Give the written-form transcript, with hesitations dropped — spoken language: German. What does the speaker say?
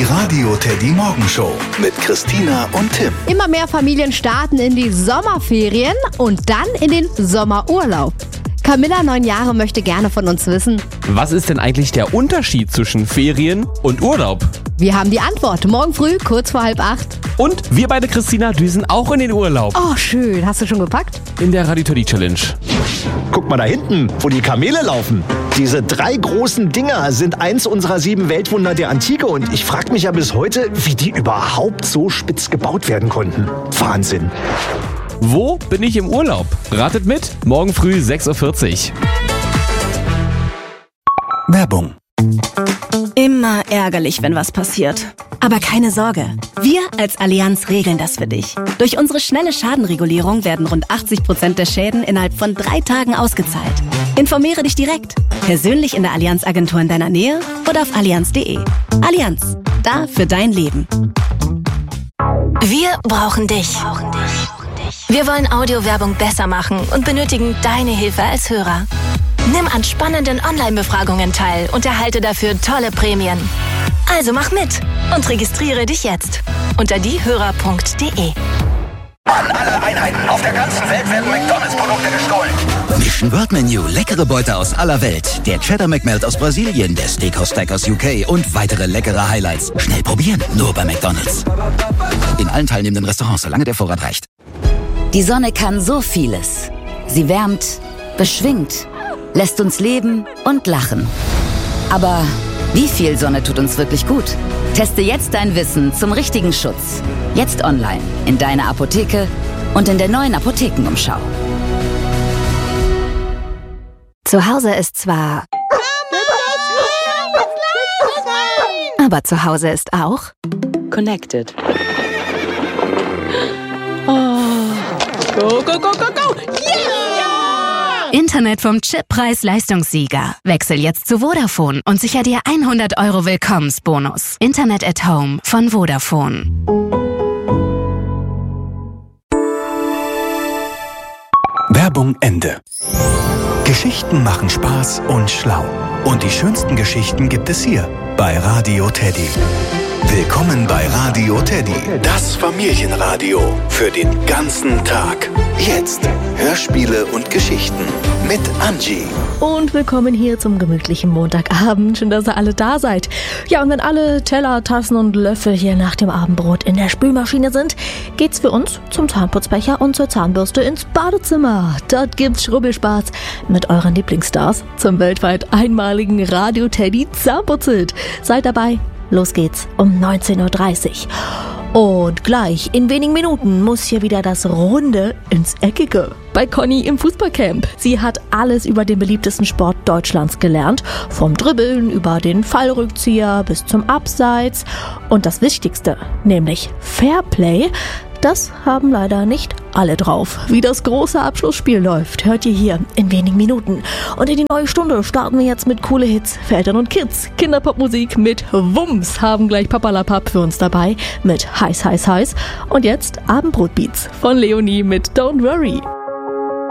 Radio Teddy Morgenshow mit Christina und Tim. Immer mehr Familien starten in die Sommerferien und dann in den Sommerurlaub. Camilla, 9 Jahre, möchte gerne von uns wissen: Was ist denn eigentlich der Unterschied zwischen Ferien und Urlaub? Wir haben die Antwort morgen früh, kurz vor 7:30. Und wir beide, Christina, düsen auch in den Urlaub. Oh, schön. Hast du schon gepackt? In der Radio Teddy Challenge. Guck mal da hinten, wo die Kamele laufen. Diese 3 großen Dinger sind eins unserer 7 Weltwunder der Antike und ich frage mich ja bis heute, wie die überhaupt so spitz gebaut werden konnten. Wahnsinn. Wo bin ich im Urlaub? Ratet mit, morgen früh 6:40 Uhr. Werbung. Immer ärgerlich, wenn was passiert. Aber keine Sorge, wir als Allianz regeln das für dich. Durch unsere schnelle Schadenregulierung werden rund 80% der Schäden innerhalb von 3 Tagen ausgezahlt. Informiere dich direkt, persönlich in der Allianz-Agentur in deiner Nähe oder auf allianz.de. Allianz, da für dein Leben. Wir brauchen dich. Wir wollen Audiowerbung besser machen und benötigen deine Hilfe als Hörer. Nimm an spannenden Online-Befragungen teil und erhalte dafür tolle Prämien. Also mach mit und registriere dich jetzt unter diehörer.de. An alle Einheiten auf der ganzen Welt werden McDonalds-Produkte gestohlen. Mission World Menu, leckere Beute aus aller Welt. Der Cheddar McMelt aus Brasilien, der Steakhouse Stack aus UK und weitere leckere Highlights. Schnell probieren, nur bei McDonalds. In allen teilnehmenden Restaurants, solange der Vorrat reicht. Die Sonne kann so vieles. Sie wärmt, beschwingt, lässt uns leben und lachen. Aber wie viel Sonne tut uns wirklich gut? Teste jetzt dein Wissen zum richtigen Schutz. Jetzt online, in deiner Apotheke und in der neuen Apothekenumschau. Zu Hause ist zwar... Aber zu Hause ist auch... Connected. Oh. Go, go, go, go, go! Yeah! Internet vom Chip-Preis-Leistungssieger. Wechsel jetzt zu Vodafone und sicher dir 100 € Willkommensbonus. Internet at Home von Vodafone. Werbung Ende. Geschichten machen Spaß und schlau. Und die schönsten Geschichten gibt es hier bei Radio Teddy. Willkommen bei Radio Teddy, das Familienradio für den ganzen Tag. Jetzt Hörspiele und Geschichten mit Angie. Und willkommen hier zum gemütlichen Montagabend. Schön, dass ihr alle da seid. Ja, und wenn alle Teller, Tassen und Löffel hier nach dem Abendbrot in der Spülmaschine sind, geht's für uns zum Zahnputzbecher und zur Zahnbürste ins Badezimmer. Dort gibt's Schrubbelspaß mit euren Lieblingsstars zum weltweit einmaligen Radio Teddy Zahnputzhit. Seid dabei. Los geht's um 19:30 Uhr. Und gleich in wenigen Minuten muss hier wieder das Runde ins Eckige bei Conny im Fußballcamp. Sie hat alles über den beliebtesten Sport Deutschlands gelernt. Vom Dribbeln über den Fallrückzieher bis zum Abseits. Und das Wichtigste, nämlich Fairplay, das haben leider nicht alle drauf. Wie das große Abschlussspiel läuft, hört ihr hier in wenigen Minuten. Und in die neue Stunde starten wir jetzt mit coole Hits für Eltern und Kids. Kinderpopmusik mit Wumms haben gleich Papalapap für uns dabei mit Heiß, Heiß, Heiß. Und jetzt Abendbrotbeats von Leonie mit Don't Worry.